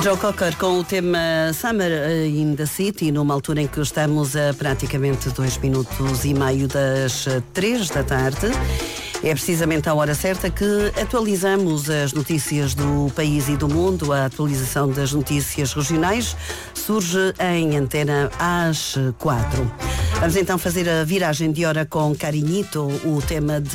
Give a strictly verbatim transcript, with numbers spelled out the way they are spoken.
Joe Cocker com o tema Summer in the City, numa altura em que estamos a praticamente dois minutos e meio das três da tarde. É precisamente a hora certa que atualizamos as notícias do país e do mundo. A atualização das notícias regionais surge em antena às quatro. Vamos então fazer a viragem de hora com Carinhito, o tema de